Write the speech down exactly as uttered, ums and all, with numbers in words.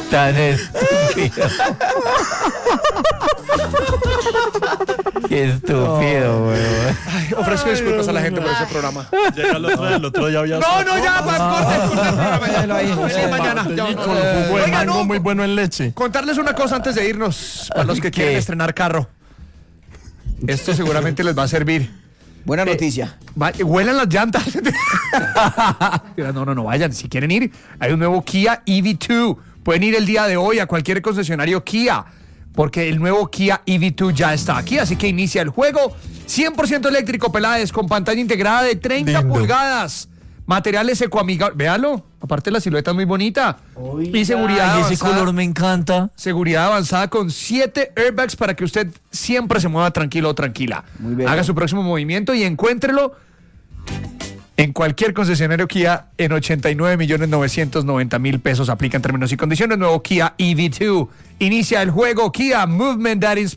Tan estúpido. Qué estúpido, weón. Ay, ofrezco disculpas a la gente por ese programa. Llega el otro, el otro ya había... No, no, ya, para corte, corte el programa. Ya. Feliz mañana. Ya. Con jugo de Oiga, mango no, muy bueno en leche. contarles una cosa antes de irnos, para los que ¿Qué? quieren estrenar carro. Esto seguramente les va a servir. Buena Eh, noticia. Va- huelan las llantas. Mira, no, no, no vayan. Si quieren ir, hay un nuevo Kia E V dos. Pueden ir el día de hoy a cualquier concesionario Kia, porque el nuevo Kia E V dos ya está aquí. Así que inicia el juego. cien por ciento eléctrico, Peláez, con pantalla integrada de treinta Lindo. pulgadas. Materiales ecoamigables. Véalo. Aparte, la silueta es muy bonita. Y seguridad Ay, ese avanzada. color me encanta. Seguridad avanzada con siete airbags para que usted siempre se mueva tranquilo o tranquila. Muy bello. Haga su próximo movimiento y encuéntrelo en cualquier concesionario Kia en ochenta y nueve millones novecientos noventa mil pesos. Aplican términos y condiciones. Nuevo Kia E V dos. Inicia el juego Kia Movement that Inspires.